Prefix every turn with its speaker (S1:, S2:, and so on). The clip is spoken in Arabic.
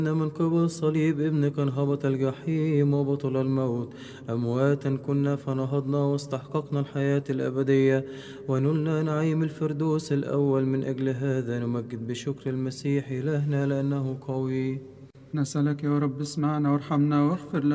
S1: من قبل صليب ابنك انهبط الجحيم وبطل الموت. أمواتا كنا فنهضنا واستحققنا الحياة الأبدية ونلنا نعيم الفردوس الأول. من أجل هذا نمجد بشكر المسيح إلهنا لأنه قوي.
S2: نسألك يا رب اسمعنا وارحمنا واغفر لنا